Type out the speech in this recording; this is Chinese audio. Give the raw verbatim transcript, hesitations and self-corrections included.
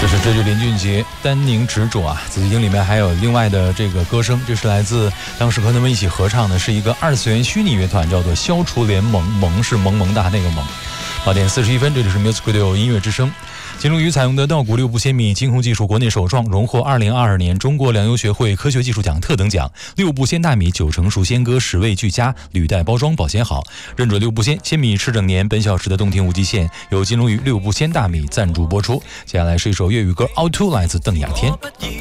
这是这句林俊杰丹宁执着啊，紫金里面还有另外的这个歌声，这是来自当时和他们一起合唱的，是一个二次元虚拟乐团，叫做消除联盟，萌是萌萌哒那个萌。八点四十一分，这里是 Music Radio 音乐之声。金龙鱼采用的稻谷六步仙米精烘技术国内首创，荣获二零二二年中国粮油学会科学技术奖特等奖。六步鲜大米九成熟鲜割，食味俱佳，履带包装保鲜好，认准六步鲜，鲜米吃整年。本小时的动听无极限由金龙鱼六步鲜大米赞助播出。接下来是一首粤语歌《凹凸》，来自邓亚天。